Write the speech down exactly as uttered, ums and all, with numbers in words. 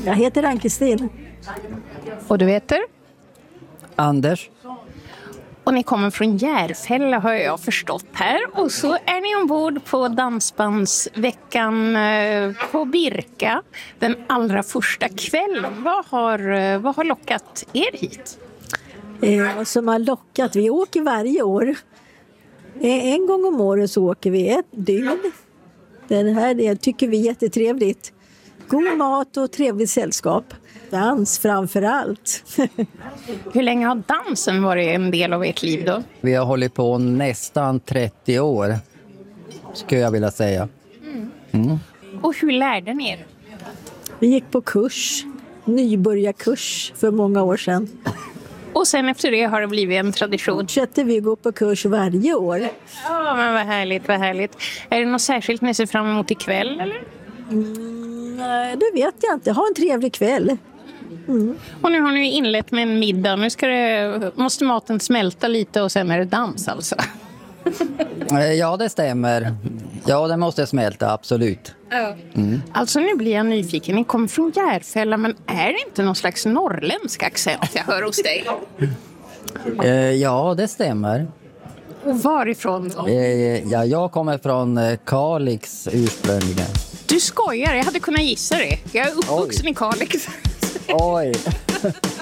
Jag heter Ann-Kristin. Och du heter? Anders. Och ni kommer från Järfälla har jag förstått här. Och så är ni ombord på Dansbandsveckan på Birka den allra första kvällen. Vad har, vad har lockat er hit? Eh, som har lockat, vi åker varje år. Eh, en gång om året så åker vi ett dygn. Den här det tycker vi är jättetrevligt. God mat och trevligt sällskap. Dans framför allt. Hur länge har dansen varit en del av ert liv då? Vi har hållit på nästan trettio år, skulle jag vilja säga. Mm. Mm. Och hur lärde ni er? Vi gick på kurs, nybörjarkurs för många år sedan. Och sen efter det har det blivit en tradition. Fortsätter vi gå på kurs varje år. Ja, men vad härligt, vad härligt. Är det något särskilt ni ser fram emot ikväll, eller? Mm, nej, det vet jag inte. Ha en trevlig kväll. Mm. Och nu har ni inlett med en middag. Nu ska det, måste maten smälta lite och sen är det dans alltså. Ja, det stämmer. Ja, det måste smälta, absolut. Mm. Alltså nu blir jag nyfiken. Ni kommer från Järfälla, men är det inte någon slags norrländsk accent jag hör hos dig? Ja, det stämmer. Och varifrån då? Ja, jag kommer från Kalix ursprungligen. Du skojar, jag hade kunnat gissa det. Jag är uppvuxen Oj. i Kalix. Oj.